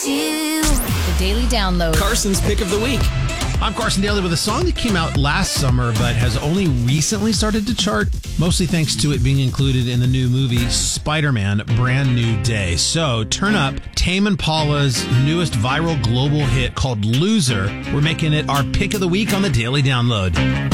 The Daily Download. Carson's Pick of the Week. I'm Carson Daly with a song that came out last summer but has only recently started to chart, mostly thanks to it being included in the new movie Spider-Man: Brand New Day. So turn up Tame Impala's newest viral global hit called Loser. We're making it our pick of the week on the Daily Download.